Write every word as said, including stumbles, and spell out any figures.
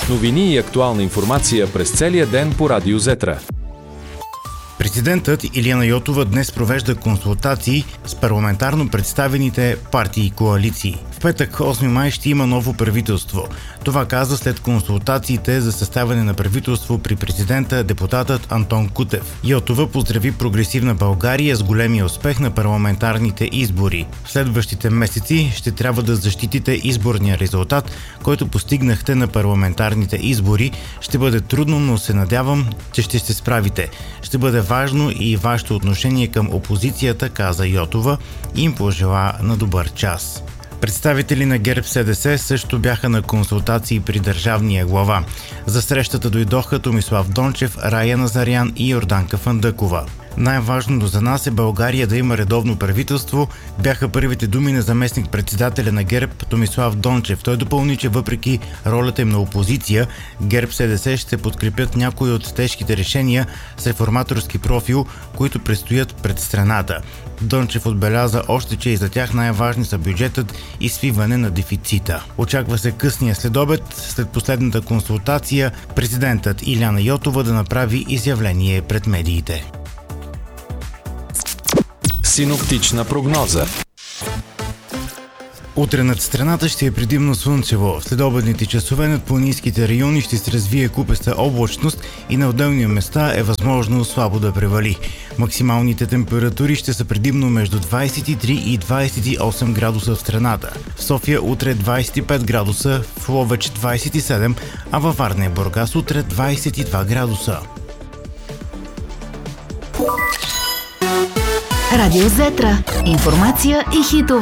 Новини и актуална информация през целия ден по Радио Зетра. Президентът Илияна Йотова днес провежда консултации с парламентарно представените партии и коалиции. В петък, осми май, ще има ново правителство. Това каза след консултациите за съставяне на правителство при президента депутатът Антон Кутев. Йотова поздрави Прогресивна България с големия успех на парламентарните избори. В следващите месеци ще трябва да защитите изборния резултат, който постигнахте на парламентарните избори. Ще бъде трудно, но се надявам, че ще се справите. Ще бъде важно и вашето отношение към опозицията, каза Йотова, и им пожела на добър час. Представители на ГЕРБ-СДС също бяха на консултации при държавния глава. За срещата дойдоха Томислав Дончев, Рая Назарян и Йорданка Фандъкова. Най-важното за нас е България да има редовно правителство, бяха първите думи на заместник-председателя на ГЕРБ Томислав Дончев. Той допълни, че въпреки ролята им на опозиция, ГЕРБ-СДС ще подкрепят някои от тежките решения с реформаторски профил, които предстоят пред страната. Дончев отбеляза още, че и за тях най-важни са бюджетът и свиване на дефицита. Очаква се късния следобед, след последната консултация, президентът Илияна Йотова да направи изявление пред медиите. Синоптична прогноза. Утре над страната ще е предимно слънчево. В следобедните часове над планинските райони ще се развие купеста облачност и на отделни места е възможно слабо да превали. Максималните температури ще са предимно между двадесет и три и двадесет и осем градуса в страната. В София утре двадесет и пет градуса, в Ловеч двадесет и седем, а във Варна и Бургас утре двадесет и два градуса. Радио Зетра. Информация и хитове.